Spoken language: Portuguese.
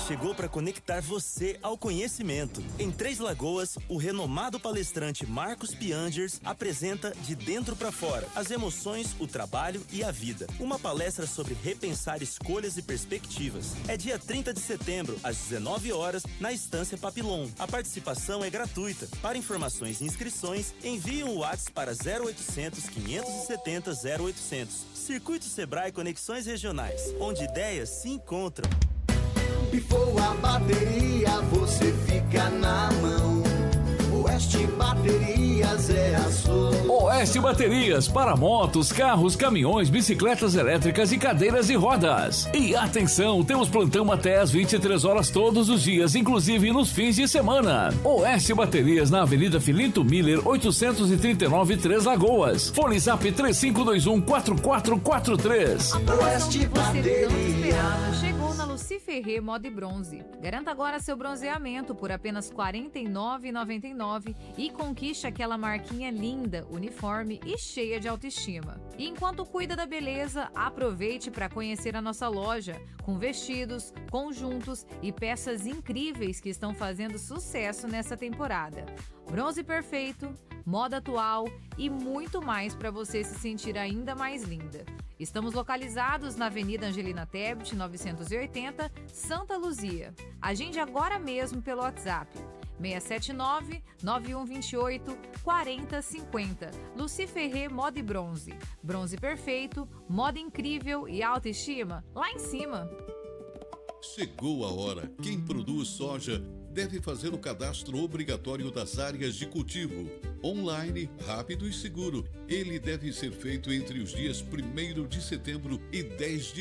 chegou para conectar você ao conhecimento. Em Três Lagoas, o renomado palestrante Marcos Piangers apresenta De Dentro para Fora, as emoções, o trabalho e a vida. Uma palestra sobre repensar escolhas e perspectivas. É dia 30 de setembro, às 19 horas, na Estância Papillon. A participação é gratuita. Para informações e inscrições, envie um WhatsApp para 0800 570 0800. Circuito Sebrae Conexões Regionais, onde ideias se encontram. Pifou a bateria, você fica na mão. Oeste Baterias é a solução. Oeste Baterias para motos, carros, caminhões, bicicletas elétricas e cadeiras de rodas. E atenção, temos plantão até às 23 horas todos os dias, inclusive nos fins de semana. Oeste Baterias na Avenida Filinto Miller, 839, Três Lagoas. Fone Zap 3521-4443. Oeste Baterias. Chegou na Lucy Ferrer Moda e Bronze. Garanta agora seu bronzeamento por apenas R$ 49,99 e conquiste aquela marquinha linda, uniforme e cheia de autoestima. E enquanto cuida da beleza, aproveite para conhecer a nossa loja, com vestidos, conjuntos e peças incríveis que estão fazendo sucesso nessa temporada. Bronze perfeito, moda atual e muito mais para você se sentir ainda mais linda. Estamos localizados na Avenida Angelina Tebet, 980, Santa Luzia. Agende agora mesmo pelo WhatsApp 679-9128-4050. Lucy Ferrer Moda e Bronze. Bronze perfeito, moda incrível e autoestima lá em cima. Chegou a hora. Quem produz soja deve fazer o cadastro obrigatório das áreas de cultivo. Online, rápido e seguro. Ele deve ser feito entre os dias 1º de setembro e 10 de